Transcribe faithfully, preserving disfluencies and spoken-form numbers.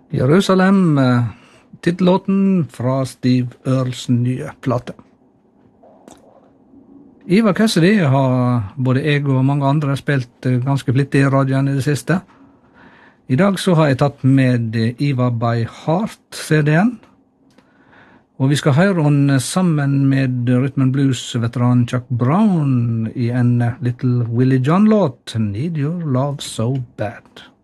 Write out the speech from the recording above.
Jerusalem, eh, titellåten fra Steve Earls nye plate. Eva Cassidy har både jeg og mange andre spilt eh, ganske flittig i radioen i det siste. I dag så har jeg tatt med eh, Eva by Heart-C D-en. Og vi skal høre henne sammen med Rhythm and Blues-veteran Chuck Brown i en Little Willie John-låt, Need Your Love So Bad.